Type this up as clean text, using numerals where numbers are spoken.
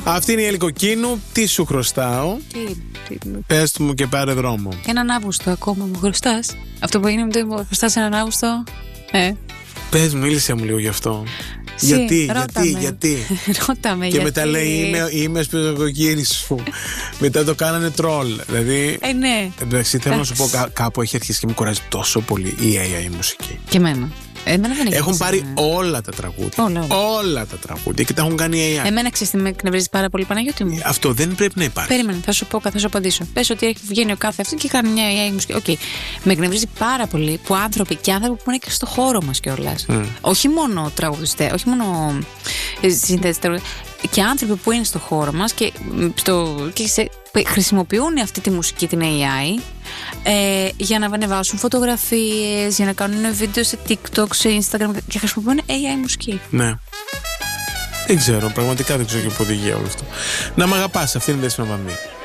Αυτή είναι η Έλλη Κοκκίνου. Τι σου χρωστάω? Πες μου και πάρε δρόμο. Έναν Αύγουστο ακόμα μου χρωστάς. Αυτό που έγινε με το χρωστάς έναν Αύγουστο. Πες, μίλησε μου λίγο γι' αυτό. Γιατί. Ρώταμε. Και μετά λέει είμαι σπιτοκοκκίνης σου. Μετά το κάνανε τρόλ. Δηλαδή. Ναι. Εντάξει, θέλω να σου πω, κάπου έχει αρχίσει και με κουράζει τόσο πολύ η AI μουσική. Και εμένα. Έχουν πάρει όλα τα τραγούδια. Όλα τα τραγούδια και τα έχουν κάνει AI. Εμένα ξέρεις τι με εκνευρίζει πάρα πολύ, Παναγιώτη μου. Αυτό δεν πρέπει να υπάρχει. Περίμενε, θα σου πω, θα σου απαντήσω. Πες ότι βγαίνει ο κάθε αυτό και κάνει μια AI μουσική. Οκ. Με εκνευρίζει πάρα πολύ που άνθρωποι που είναι και στο χώρο μας κιόλας. Όχι μόνο τραγουδιστές, όχι μόνο συνθέτες τραγουδιστές. Και άνθρωποι που είναι στο χώρο μας και χρησιμοποιούν αυτή τη μουσική, την AI, για να ανεβάσουν φωτογραφίες, για να κάνουν βίντεο σε TikTok, σε Instagram και χρησιμοποιούν AI μουσική. Ναι. Δεν ξέρω, πραγματικά δεν ξέρω και που οδηγεί όλο αυτό. Να μ' αγαπάς, αυτή είναι η Δέσποινα Βαμβή.